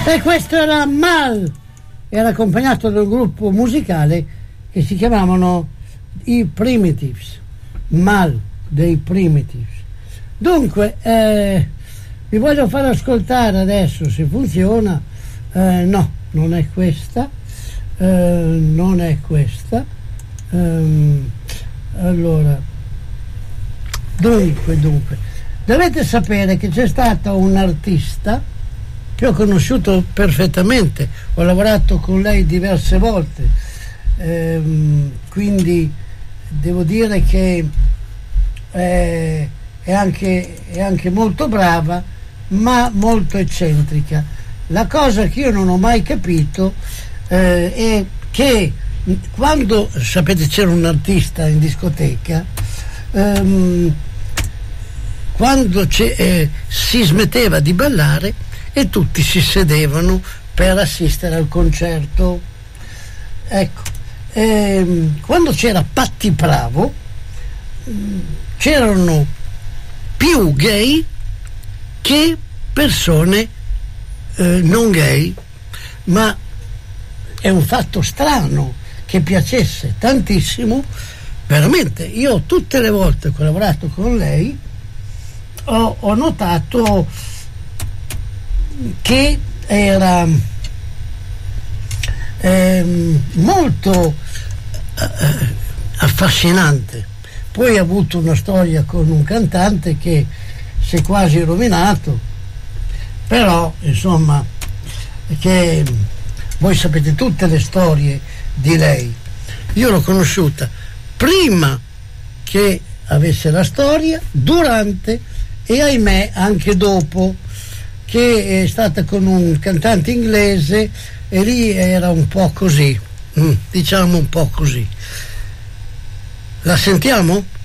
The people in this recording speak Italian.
E questo era Mal, era accompagnato da un gruppo musicale che si chiamavano i Primitives. Mal dei Primitives. Dunque vi voglio far ascoltare adesso, se funziona. No, non è questa, non è questa. Allora, dunque dovete sapere che c'è stata un artista che ho conosciuto perfettamente, ho lavorato con lei diverse volte, quindi devo dire che è anche molto brava, ma molto eccentrica. La cosa che io non ho mai capito è che quando, sapete, c'era un artista in discoteca, quando si smetteva di ballare e tutti si sedevano per assistere al concerto. Ecco, quando c'era Patti Bravo c'erano più gay che persone non gay, ma è un fatto strano che piacesse tantissimo. Veramente, io tutte le volte che ho lavorato con lei ho notato che era molto affascinante. Poi ha avuto una storia con un cantante che si è quasi rovinato, però insomma, che voi sapete tutte le storie di lei. Io l'ho conosciuta prima che avesse la storia, durante e ahimè anche dopo, che è stata con un cantante inglese e lì era un po' così, diciamo un po' così. La sentiamo?